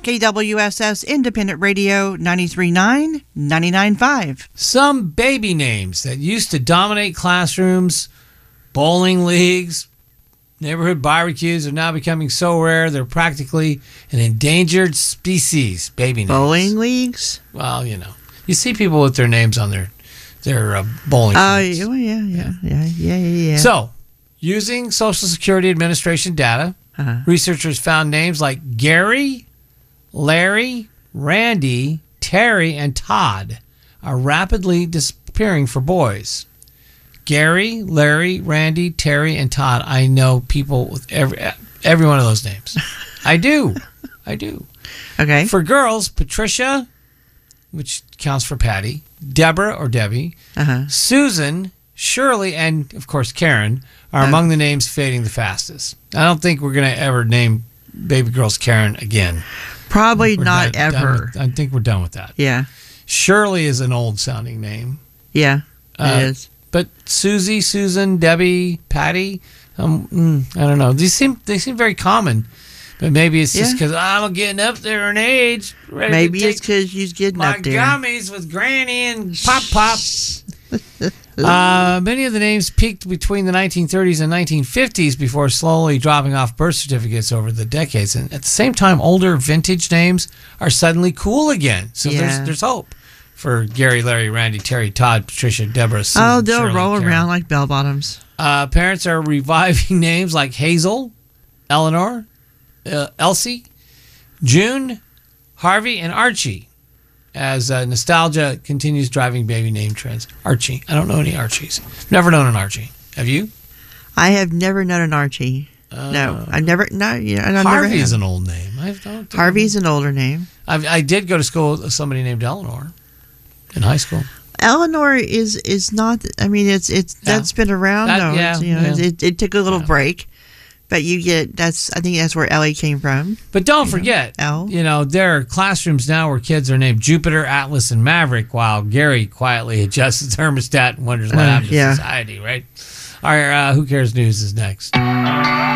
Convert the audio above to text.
KWSS Independent Radio 93.9, 99.5. Some baby names that used to dominate classrooms, bowling leagues, neighborhood barbecues are now becoming so rare they're practically an endangered species. Baby names. Bowling leagues? Well, you see people with their names on their bowling leagues. Oh, yeah. So, using Social Security Administration data, researchers found names like Gary, Larry, Randy, Terry, and Todd are rapidly disappearing for boys. Gary, Larry, Randy, Terry, and Todd. I know people with every one of those names. I do. Okay. For girls, Patricia, which counts for Patty, Deborah or Debbie, Susan, Shirley, and, of course, Karen are among the names fading the fastest. I don't think we're going to ever name baby girls Karen again. Probably not ever. I think we're done with that. Yeah. Shirley is an old-sounding name. Yeah, it is. But Susie, Susan, Debbie, Patty, I don't know. They seem very common. But maybe it's just because I'm getting up there in age. Maybe it's because you're getting up there. My gummies with Granny and Pop. Many of the names peaked between the 1930s and 1950s before slowly dropping off birth certificates over the decades. And at the same time, older vintage names are suddenly cool again. So there's hope for Gary, Larry, Randy, Terry, Todd, Patricia, Deborah, Susan, they'll Shirley, roll Karen. around like bell bottoms. Parents are reviving names like Hazel, Eleanor, Elsie, June, Harvey, and Archie as nostalgia continues driving baby name trends. Archie. I don't know any Archies. Never known an Archie. Have you? I have never known an Archie. No, I've never. No, Harvey is an old name. Harvey's an older name. I did go to school with somebody named Eleanor in high school. Eleanor is not. I mean, that's been around. It took a little break, but you get I think that's where Ellie came from. But don't forget, there are classrooms now where kids are named Jupiter, Atlas, and Maverick, while Gary quietly adjusts his thermostat and wonders what happened to society. Right? All right. Who Cares News is next.